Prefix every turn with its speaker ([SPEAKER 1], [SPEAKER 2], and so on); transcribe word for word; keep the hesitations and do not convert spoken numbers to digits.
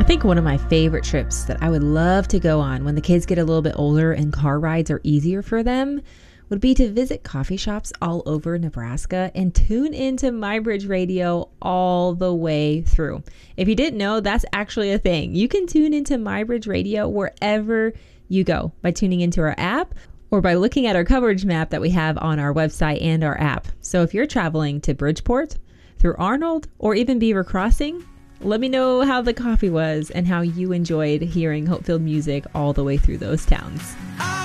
[SPEAKER 1] I think one of my favorite trips that I would love to go on when the kids get a little bit older and car rides are easier for them would be to visit coffee shops all over Nebraska and tune into MyBridge Radio all the way through. If you didn't know, that's actually a thing. You can tune into MyBridge Radio wherever you go by tuning into our app or by looking at our coverage map that we have on our website and our app. So if you're traveling to Bridgeport, through Arnold, or even Beaver Crossing, let me know how the coffee was and how you enjoyed hearing Hope-filled music all the way through those towns.